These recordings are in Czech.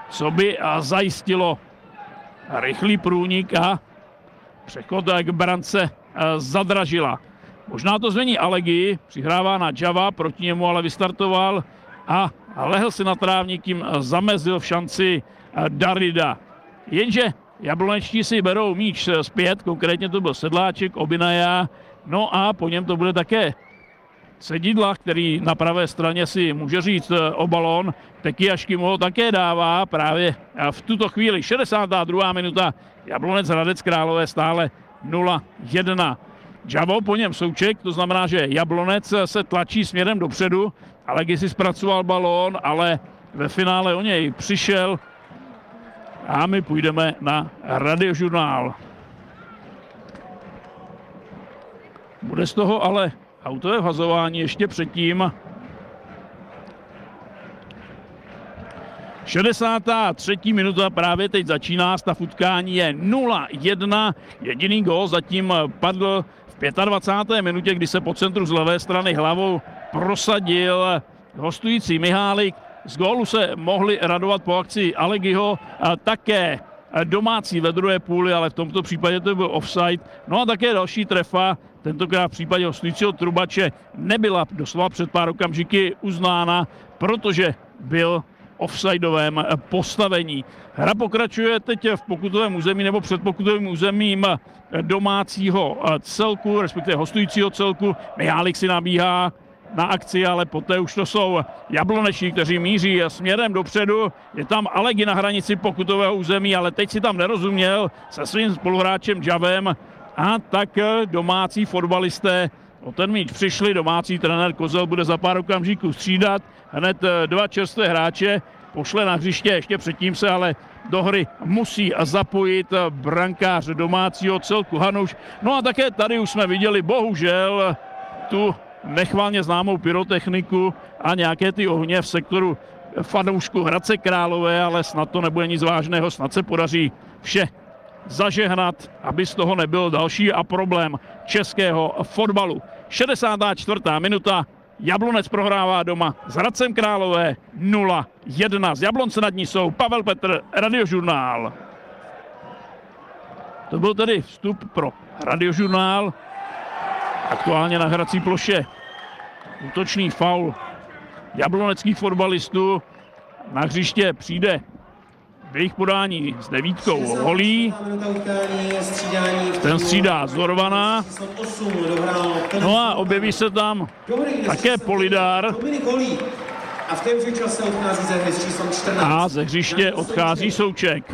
co by zajistilo rychlý průnik a přechod k brance Zadražila. Možná to změní Alegi, přihrává na Java, proti němu ale vystartoval a lehl si na trávník, tím zamezil v šanci Darida. Jenže jablonečtí si berou míč zpět, konkrétně to byl Sedláček, Obinaja, no a po něm to bude také Sedidla, který na pravé straně si může říct o balón. Tekiašky mu ho také dává právě v tuto chvíli. 62. minuta, Jablonec Hradec Králové stále 0-1. Javo, po něm Souček, to znamená, že Jablonec se tlačí směrem dopředu. Alegi si zpracoval balón, ale ve finále o něj přišel. A my půjdeme na Radiožurnál. Bude z toho ale autové vhazování ještě předtím. 63. minuta právě teď začíná, stav utkání je 0-1. Jediný gól zatím padl v 25. minutě, kdy se po centru z levé strany hlavou prosadil hostující Mihálik. Z gólu se mohli radovat po akci Alegiho také domácí ve druhé půli, ale v tomto případě to byl offside. No a také další trefa, tentokrát v případě hostujícího Trubače, nebyla doslova před pár okamžiky uznána, protože byl offsideovém postavení. Hra pokračuje teď v pokutovém území nebo před pokutovým územím domácího celku, respektive hostujícího celku. Mihálik si nabíhá na akci, ale poté už to jsou jabloneční, kteří míří směrem dopředu. Je tam Alegi na hranici pokutového území, ale teď si tam nerozuměl se svým spoluhráčem Javem a tak domácí fotbalisté o ten míč přišli. Domácí trenér Kozel bude za pár okamžiků střídat. Hned dva čerstvé hráče pošle na hřiště, ještě předtím se ale do hry musí zapojit brankář domácího celku Hanuš. No a také tady už jsme viděli bohužel tu nechvalně známou pyrotechniku a nějaké ty ohně v sektoru fanoušku Hradce Králové, ale snad to nebude nic vážného, snad se podaří vše zažehnat, aby z toho nebyl další a problém českého fotbalu. 64. minuta, Jablonec prohrává doma s Hradcem Králové 0-1. Z Jablonce nad ní jsou Pavel Petr, Radiožurnál. To byl tedy vstup pro Radiožurnál. Aktuálně na hrací ploše útočný faul jabloneckých fotbalistů. Na hřiště přijde v jejich podání s devítkou Holí. Ten střídá Zorvana. No a objeví se tam také Polidar. A ze hřiště odchází Souček.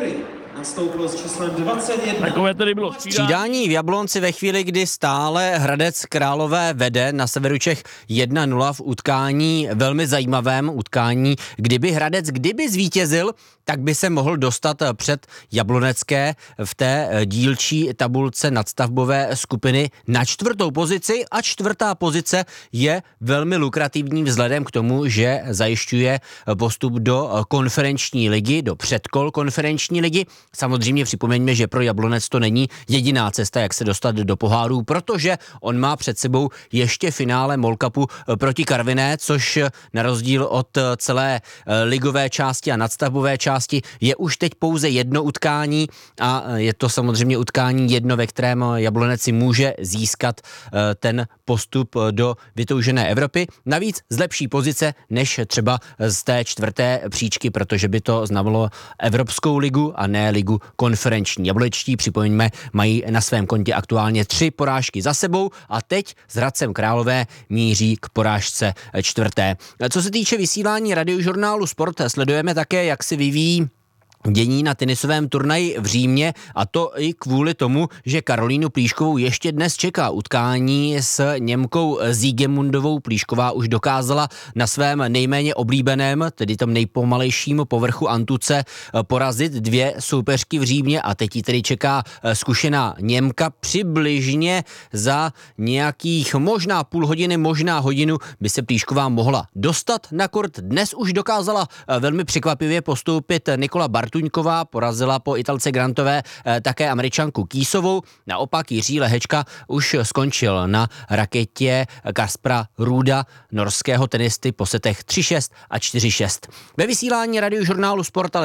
Takové tedy bylo střídání v Jablonci ve chvíli, kdy stále Hradec Králové vede na severu Čech 1-0 v utkání, velmi zajímavém utkání. Kdyby Hradec zvítězil, tak by se mohl dostat před Jablonecké v té dílčí tabulce nadstavbové skupiny na 4. pozici a 4. pozice je velmi lukrativní vzhledem k tomu, že zajišťuje postup do konferenční ligy, do předkol konferenční ligy. Samozřejmě připomeňme, že pro Jablonec to není jediná cesta, jak se dostat do pohárů, protože on má před sebou ještě finále MOL Cupu proti Karviné, což na rozdíl od celé ligové části a nadstavbové části je už teď pouze jedno utkání a je to samozřejmě utkání jedno, ve kterém Jablonec si může získat ten postup do vytoužené Evropy. Navíc z lepší pozice než třeba z té 4. příčky, protože by to znamenalo Evropskou ligu a ne ligu konferenční. Jablonečtí, připomeňme, mají na svém kontě aktuálně 3 porážky za sebou a teď s Hradcem Králové míří k porážce 4. Co se týče vysílání Radiožurnálu Sport, sledujeme také, jak se vyvíjí dění na tenisovém turnaji v Římě a to i kvůli tomu, že Karolínu Plíškovou ještě dnes čeká utkání s Němkou Siegemundovou. Plíšková už dokázala na svém nejméně oblíbeném, tedy tom nejpomalejším povrchu antuce porazit 2 soupeřky v Římě a teď ji tedy čeká zkušená Němka. Přibližně za nějakých možná půl hodiny, možná hodinu by se Plíšková mohla dostat na kort. Dnes už dokázala velmi překvapivě postoupit Nikola Bartuňková, porazila po Italce Grantové také Američanku Kýsovou. Naopak Jiří Lehečka už skončil na raketě Kaspra Ruda, norského tenisty, po setech 3-6 a 4-6. Ve vysílání Radiožurnálu Sport ale